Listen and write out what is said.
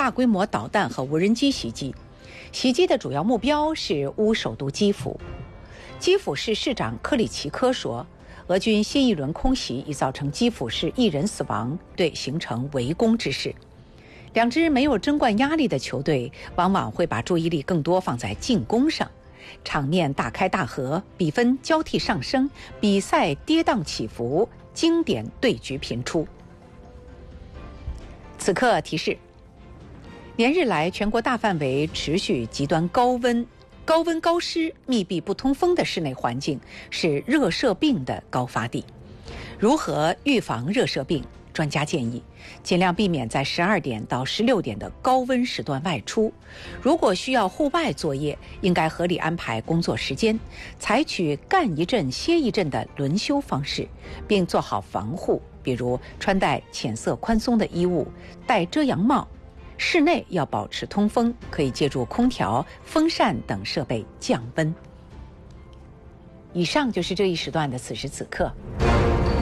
大规模导弹和无人机袭击。袭击的主要目标是乌首都基辅。基辅市市长克里奇科说，俄军新一轮空袭已造成基辅市1人死亡，对形成围攻之势。两支没有争冠压力的球队往往会把注意力更多放在进攻上，场面大开大合，比分交替上升，比赛跌宕起伏，经典对局频出。此刻提示：连日来全国大范围持续极端高温高湿、密闭不通风的室内环境是热射病的高发地。如何预防热射病？专家建议尽量避免在12点到16点的高温时段外出。如果需要户外作业，应该合理安排工作时间，采取干一阵歇一阵的轮休方式，并做好防护，比如穿戴浅色宽松的衣物，戴遮阳帽。室内要保持通风，可以借助空调、风扇等设备降温。以上就是这一时段的此时此刻。